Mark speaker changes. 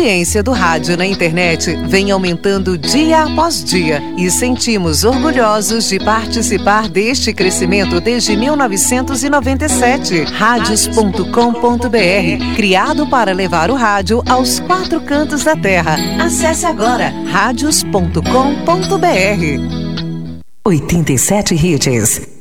Speaker 1: audiência do rádio na internet vem aumentando dia após dia e sentimos orgulhosos de participar deste crescimento desde 1997. Radios.com.br, criado para levar o rádio aos 4 cantos da terra. Acesse agora radios.com.br. 87 Hits.